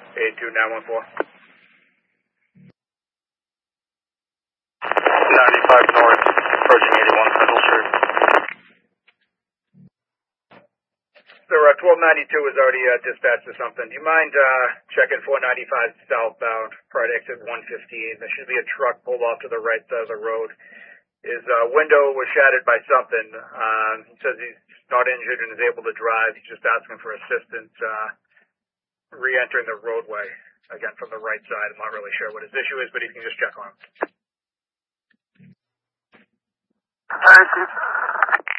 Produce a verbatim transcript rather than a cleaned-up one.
eight two nine one four. ninety-five north, approaching eighty-one Central Street. So uh, twelve ninety-two is already uh, dispatched to something. Do you mind uh, checking four ninety-five southbound, prior to exit one fifteen? There should be a truck pulled off to the right side of the road. His uh, window was shattered by something. Um, he says he's not injured and is able to drive. He's just asking for assistance uh, re-entering the roadway, again, from the right side. I'm not really sure what his issue is, but he can just check on him. Thank you.